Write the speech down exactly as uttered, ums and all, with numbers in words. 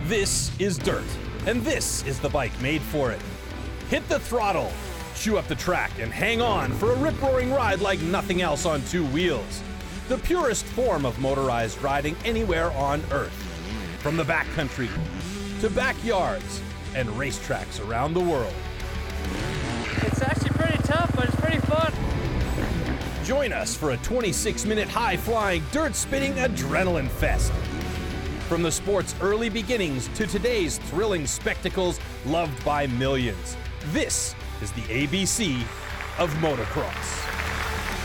This is dirt, and this is the bike made for it. Hit the throttle, chew up the track, and hang on for a rip-roaring ride like nothing else on two wheels. The purest form of motorized riding anywhere on Earth. From the backcountry to backyards and racetracks around the world. It's actually pretty tough, but it's pretty fun. Join us for a twenty-six minute high-flying, dirt-spinning adrenaline fest. From the sport's early beginnings to today's thrilling spectacles loved by millions, this is the A B C of motocross.